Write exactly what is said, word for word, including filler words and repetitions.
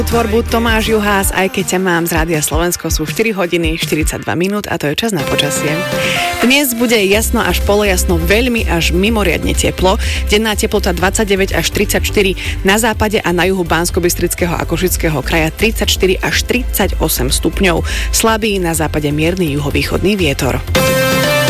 Tvorbu Tomáš Juhás, aj keď ťa mám z Rádia Slovensko, sú štyri hodiny štyridsaťdva minút a to je čas na počasie. Dnes bude jasno až polojasno, veľmi až mimoriadne teplo. Denná teplota dvadsaťdeväť až tridsaťštyri, na západe a na juhu Banskobystrického a Košického kraja tridsaťštyri až tridsaťosem stupňov. Slabý na západe mierny juhovýchodný vietor.